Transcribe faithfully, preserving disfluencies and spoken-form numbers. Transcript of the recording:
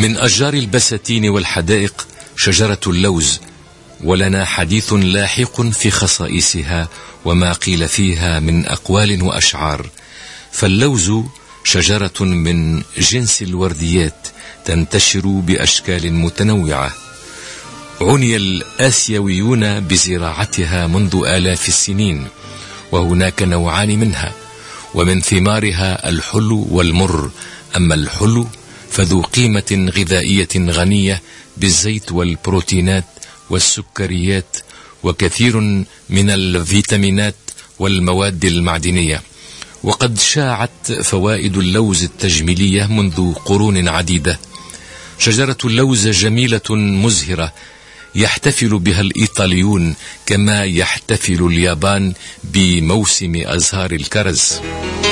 من أشجار البساتين والحدائق شجرة اللوز، ولنا حديث لاحق في خصائصها وما قيل فيها من أقوال وأشعار. فاللوز شجرة من جنس الورديات تنتشر بأشكال متنوعة، عني الآسيويون بزراعتها منذ آلاف السنين، وهناك نوعان منها، ومن ثمارها الحلو والمر. أما الحلو فذو قيمة غذائية غنية بالزيت والبروتينات والسكريات وكثير من الفيتامينات والمواد المعدنية. وقد شاعت فوائد اللوز التجميلية منذ قرون عديدة. شجرة اللوز جميلة مزهرة يحتفل بها الإيطاليون كما يحتفل اليابان بموسم أزهار الكرز.